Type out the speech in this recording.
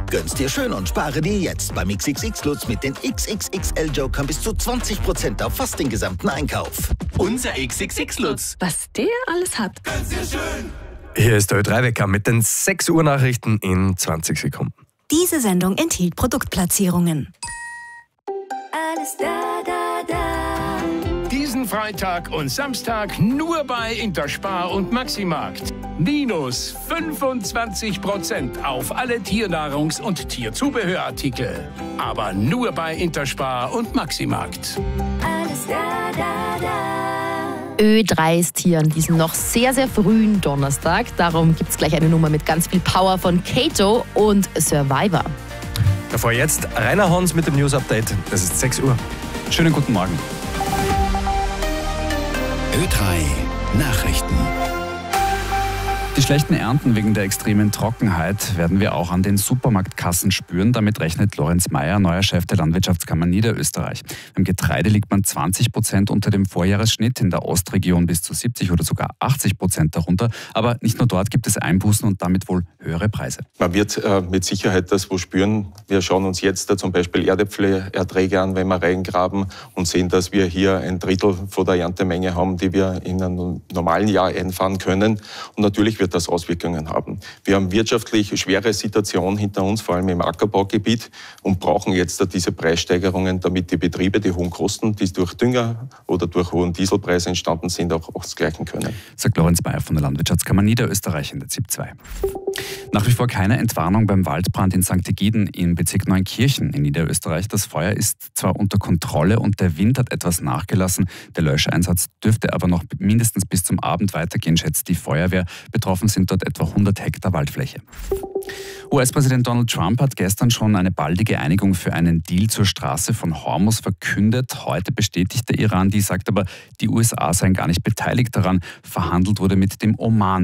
Gönn's dir schön und spare dir jetzt beim XXX Lutz mit den XXXL Jokern bis zu 20% auf fast den gesamten Einkauf. Unser XXX Lutz. Was der alles hat. Gönn's dir schön. Hier ist der Ö3-Wecker mit den 6 Uhr Nachrichten in 20 Sekunden. Diese Sendung enthielt Produktplatzierungen. Alles da, da, da. Diesen Freitag und Samstag nur bei Interspar und Maximarkt. Minus 25% auf alle Tiernahrungs- und Tierzubehörartikel. Aber nur bei Interspar und Maximarkt. Alles da, da, da. Ö3 ist hier an diesem noch sehr, sehr frühen Donnerstag. Darum gibt es gleich eine Nummer mit ganz viel Power von Kato und Survivor. Davor jetzt Rainer Hans mit dem News-Update. Es ist 6 Uhr. Schönen guten Morgen. Ö3 Nachrichten. Die schlechten Ernten wegen der extremen Trockenheit werden wir auch an den Supermarktkassen spüren. Damit rechnet Lorenz Meyer, neuer Chef der Landwirtschaftskammer Niederösterreich. Beim Getreide liegt man 20% unter dem Vorjahresschnitt, in der Ostregion bis zu 70 oder sogar 80% darunter. Aber nicht nur dort gibt es Einbußen und damit wohl höhere Preise. Man wird mit Sicherheit das wo spüren. Wir schauen uns jetzt zum Beispiel Erdäpfelerträge an, wenn wir reingraben und sehen, dass wir hier ein Drittel von der Erntemenge haben, die wir in einem normalen Jahr einfahren können. Und natürlich wird das Auswirkungen haben. Wir haben wirtschaftlich schwere Situation hinter uns, vor allem im Ackerbaugebiet, und brauchen jetzt diese Preissteigerungen, damit die Betriebe die hohen Kosten, die durch Dünger oder durch hohen Dieselpreise entstanden sind, auch ausgleichen können. Sagt Lorenz Meyer von der Landwirtschaftskammer Niederösterreich in der ZIP 2. Nach wie vor keine Entwarnung beim Waldbrand in St. Egiden im Bezirk Neunkirchen in Niederösterreich. Das Feuer ist zwar unter Kontrolle und der Wind hat etwas nachgelassen. Der Löscheinsatz dürfte aber noch mindestens bis zum Abend weitergehen, schätzt die Feuerwehr. Betroffen sind dort etwa 100 Hektar Waldfläche. US-Präsident Donald Trump hat gestern schon eine baldige Einigung für einen Deal zur Straße von Hormuz verkündet. Heute bestätigt der Iran dies, sagt aber, die USA seien gar nicht beteiligt daran. Verhandelt wurde mit dem Oman.